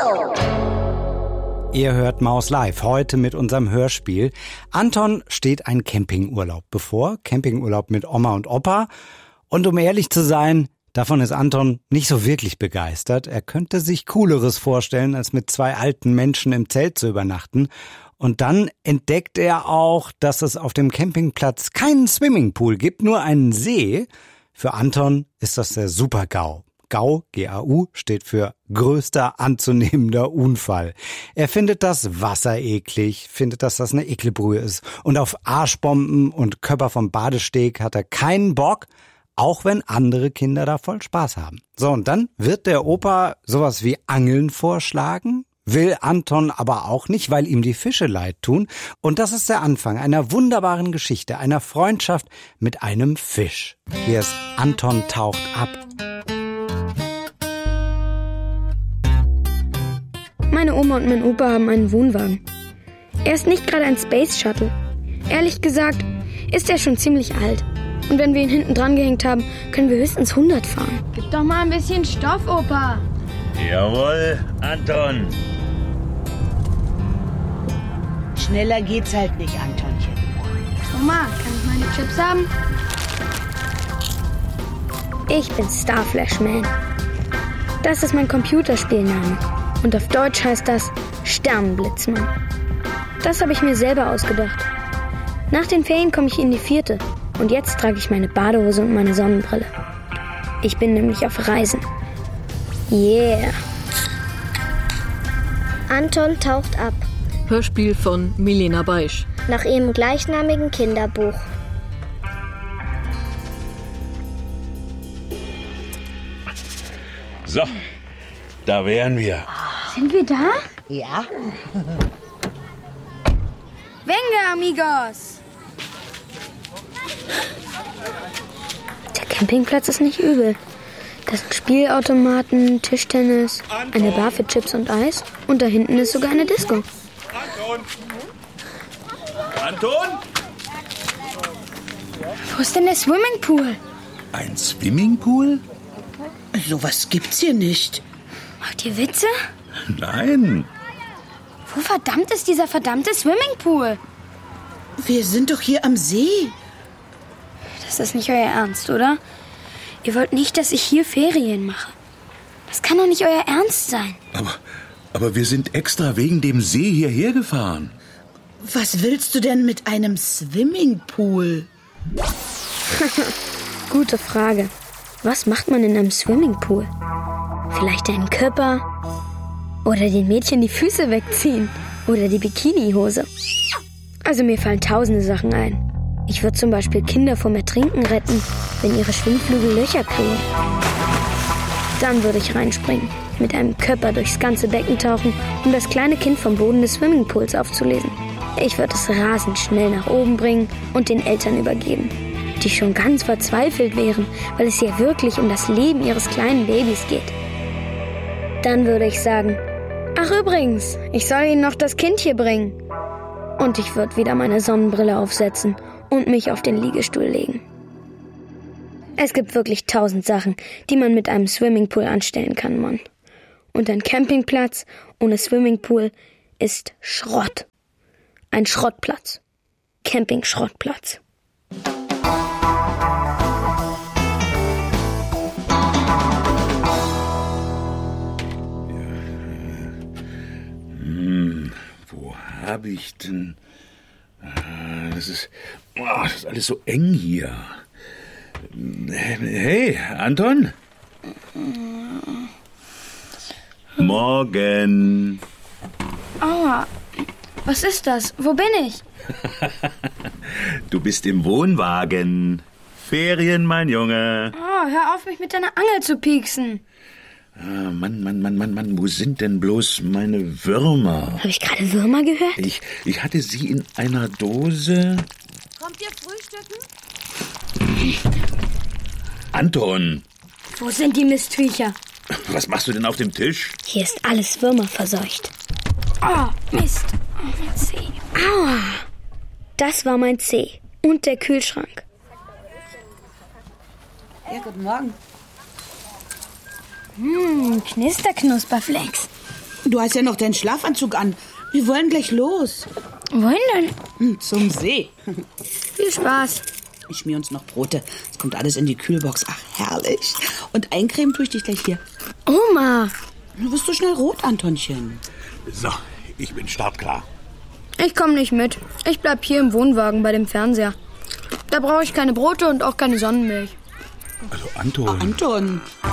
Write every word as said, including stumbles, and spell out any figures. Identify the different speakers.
Speaker 1: Radio.
Speaker 2: Ihr hört Maus Live, heute mit unserem Hörspiel. Anton steht ein Campingurlaub bevor, Campingurlaub mit Oma und Opa. Und um ehrlich zu sein, davon ist Anton nicht so wirklich begeistert. Er könnte sich Cooleres vorstellen, als mit zwei alten Menschen im Zelt zu übernachten. Und dann entdeckt er auch, dass es auf dem Campingplatz keinen Swimmingpool gibt, nur einen See. Für Anton ist das der Super-GAU. GAU, G A U, steht für größter anzunehmender Unfall. Er findet das Wasser eklig, findet, dass das eine Ekelbrühe ist. Und auf Arschbomben und Körper vom Badesteg hat er keinen Bock, auch wenn andere Kinder da voll Spaß haben. So, und dann wird der Opa sowas wie Angeln vorschlagen, will Anton aber auch nicht, weil ihm die Fische leid tun. Und das ist der Anfang einer wunderbaren Geschichte, einer Freundschaft mit einem Fisch. Hier ist Anton taucht ab.
Speaker 3: Meine Oma und mein Opa haben einen Wohnwagen. Er ist nicht gerade ein Space Shuttle. Ehrlich gesagt ist er schon ziemlich alt. Und wenn wir ihn hinten dran gehängt haben, können wir höchstens hundert fahren.
Speaker 4: Gib doch mal ein bisschen Stoff, Opa.
Speaker 5: Jawohl, Anton.
Speaker 1: Schneller geht's halt nicht, Antonchen.
Speaker 4: Oma, kann ich meine Chips haben?
Speaker 3: Ich bin Starflash Man. Das ist mein Computerspielname. Und auf Deutsch heißt das Sternenblitzmann. Das habe ich mir selber ausgedacht. Nach den Ferien komme ich in die vierte. Und jetzt trage ich meine Badehose und meine Sonnenbrille. Ich bin nämlich auf Reisen. Yeah.
Speaker 6: Anton taucht ab.
Speaker 7: Hörspiel von Milena Beisch.
Speaker 6: Nach ihrem gleichnamigen Kinderbuch.
Speaker 5: So, da wären wir.
Speaker 4: Sind wir da?
Speaker 1: Ja.
Speaker 4: Venga, amigos.
Speaker 3: Der Campingplatz ist nicht übel. Das sind Spielautomaten, Tischtennis, eine Bar für Chips und Eis und da hinten ist sogar eine Disco.
Speaker 5: Anton! Anton?
Speaker 4: Wo ist denn der Swimmingpool?
Speaker 5: Ein Swimmingpool?
Speaker 1: Sowas gibt's hier nicht.
Speaker 4: Macht ihr Witze?
Speaker 5: Nein.
Speaker 4: Wo verdammt ist dieser verdammte Swimmingpool?
Speaker 1: Wir sind doch hier am See.
Speaker 4: Das ist nicht euer Ernst, oder? Ihr wollt nicht, dass ich hier Ferien mache. Das kann doch nicht euer Ernst sein.
Speaker 5: Aber, aber wir sind extra wegen dem See hierher gefahren.
Speaker 1: Was willst du denn mit einem Swimmingpool?
Speaker 3: Gute Frage. Was macht man in einem Swimmingpool? Vielleicht einen Körper? Oder den Mädchen die Füße wegziehen? Oder die Bikinihose? Also mir fallen tausende Sachen ein. Ich würde zum Beispiel Kinder vom Ertrinken retten, wenn ihre Schwimmflügel Löcher kriegen. Dann würde ich reinspringen, mit einem Körper durchs ganze Becken tauchen, um das kleine Kind vom Boden des Swimmingpools aufzulesen. Ich würde es rasend schnell nach oben bringen und den Eltern übergeben, die schon ganz verzweifelt wären, weil es ja wirklich um das Leben ihres kleinen Babys geht. Dann würde ich sagen, ach übrigens, ich soll Ihnen noch das Kind hier bringen. Und ich würde wieder meine Sonnenbrille aufsetzen und mich auf den Liegestuhl legen. Es gibt wirklich tausend Sachen, die man mit einem Swimmingpool anstellen kann, Mann. Und ein Campingplatz ohne Swimmingpool ist Schrott. Ein Schrottplatz. Camping-Schrottplatz.
Speaker 5: Hm, wo habe ich denn... Das ist, oh, das ist alles so eng hier. Hey, Anton? Morgen.
Speaker 4: Aua, was ist das? Wo bin ich?
Speaker 5: Du bist im Wohnwagen. Ferien, mein Junge.
Speaker 4: Oh, hör auf, mich mit deiner Angel zu pieksen.
Speaker 5: Ah, Mann, Mann, Mann, Mann, Mann, wo sind denn bloß meine Würmer?
Speaker 3: Habe ich gerade Würmer gehört?
Speaker 5: Ich, ich hatte sie in einer Dose.
Speaker 4: Kommt ihr frühstücken?
Speaker 5: Anton!
Speaker 3: Wo sind die Misttücher?
Speaker 5: Was machst du denn auf dem Tisch?
Speaker 3: Hier ist alles würmerverseucht.
Speaker 4: Oh, Mist. Oh, mein Zeh.
Speaker 3: Aua! Das war mein Zeh. Und der Kühlschrank.
Speaker 1: Ja, guten Morgen.
Speaker 4: Hm, Knisterknusperflex.
Speaker 1: Du hast ja noch deinen Schlafanzug an. Wir wollen gleich los.
Speaker 4: Wohin denn?
Speaker 1: Hm, zum See.
Speaker 4: Viel Spaß.
Speaker 1: Ich schmier uns noch Brote. Es kommt alles in die Kühlbox. Ach, herrlich. Und eincremen tue ich dich gleich hier.
Speaker 4: Oma.
Speaker 1: Du bist so schnell rot, Antonchen.
Speaker 5: So, ich bin startklar.
Speaker 4: Ich komme nicht mit. Ich bleib hier im Wohnwagen bei dem Fernseher. Da brauche ich keine Brote und auch keine Sonnenmilch.
Speaker 5: Also Anton.
Speaker 1: Anton.